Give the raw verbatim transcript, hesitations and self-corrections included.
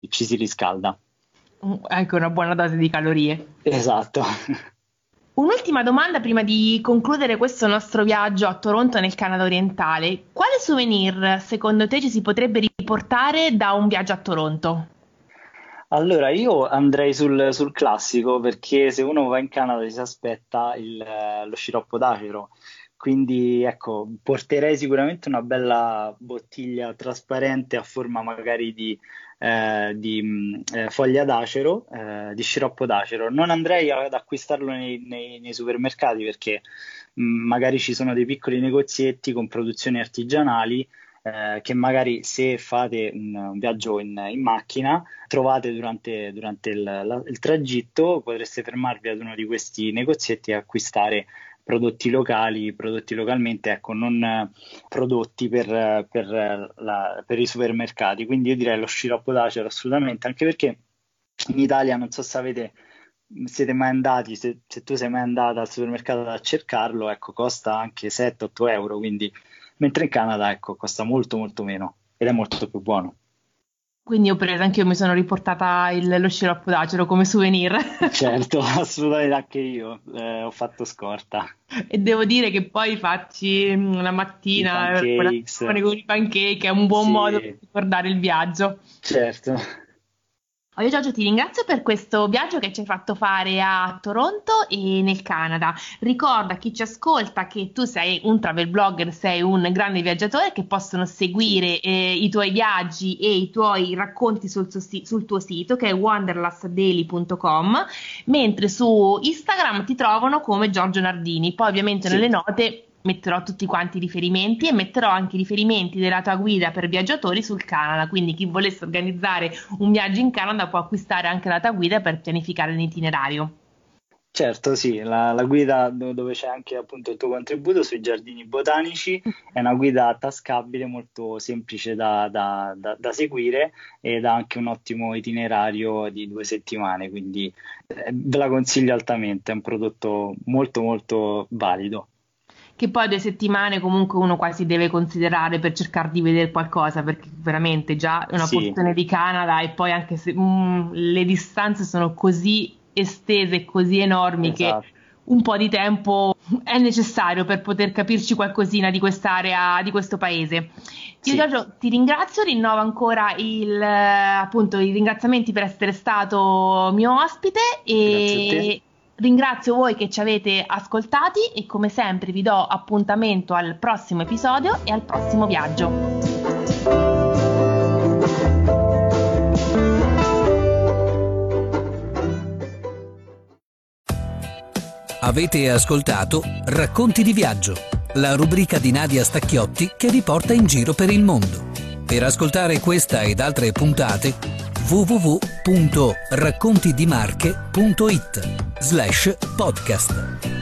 ci si riscalda. Anche una buona dose di calorie. Esatto. Un'ultima domanda prima di concludere questo nostro viaggio a Toronto nel Canada orientale. Quale souvenir secondo te ci si potrebbe riportare da un viaggio a Toronto? Allora, io andrei sul, sul classico perché se uno va in Canada si aspetta il, eh, lo sciroppo d'acero. Quindi ecco, porterei sicuramente una bella bottiglia trasparente a forma magari di, eh, di, mh, eh, foglia d'acero, eh, di sciroppo d'acero. Non andrei ad acquistarlo nei, nei- nei supermercati perché mh, magari ci sono dei piccoli negozietti con produzioni artigianali eh, che magari se fate un, un viaggio in, in macchina trovate durante, durante il, la- il tragitto, potreste fermarvi ad uno di questi negozietti e acquistare prodotti locali, prodotti localmente, ecco, non eh, prodotti per, eh, per, eh, la- per i supermercati. Quindi io direi lo sciroppo d'acero assolutamente, anche perché in Italia non so se avete, siete mai andati, se, se tu sei mai andata al supermercato a cercarlo, ecco, costa anche sette otto euro, quindi mentre in Canada, ecco, costa molto molto meno ed è molto più buono. Quindi ho preso, anche io mi sono riportata il- lo sciroppo d'acero come souvenir. Certo, assolutamente anche io, eh, ho fatto scorta. E devo dire che poi farci mm, la I mattina eh, pancakes, colazione con i pancake è un buon modo per sì, ricordare il viaggio. certo. Oh, io Giorgio ti ringrazio per questo viaggio che ci hai fatto fare a Toronto e nel Canada. Ricorda a chi ci ascolta che tu sei un travel blogger, sei un grande viaggiatore che possono Sì, seguire eh, i tuoi viaggi e i tuoi racconti sul, tuo si- sul tuo sito che è wanderlust daily punto com, mentre su Instagram ti trovano come Giorgio Nardini. Poi ovviamente sì, nelle note metterò tutti quanti i riferimenti e metterò anche i riferimenti della tua guida per viaggiatori sul Canada, quindi chi volesse organizzare un viaggio in Canada può acquistare anche la tua guida per pianificare l'itinerario. certo, sì, la, la guida do- dove c'è anche appunto il tuo contributo sui giardini botanici è una guida tascabile, molto semplice da, da- da- da seguire ed ha anche un ottimo itinerario di due settimane, quindi eh, ve la consiglio altamente, è un prodotto molto molto valido. Che poi due settimane comunque uno quasi deve considerare per cercare di vedere qualcosa, perché veramente già è una Sì, porzione di Canada e poi anche se mm, le distanze sono così estese e così enormi che esatto, un po' di tempo è necessario per poter capirci qualcosina di quest'area, di questo paese. Io sì, Giorgio ti ringrazio, rinnovo ancora il, eh, appunto, i ringraziamenti per essere stato mio ospite grazie a te. e ringrazio voi che ci avete ascoltati e come sempre vi do appuntamento al prossimo episodio e al prossimo viaggio. Avete ascoltato Racconti di viaggio, la rubrica di Nadia Stacchiotti che vi porta in giro per il mondo. Per ascoltare questa ed altre puntate w w w punto raccontidimarche punto it slash podcast.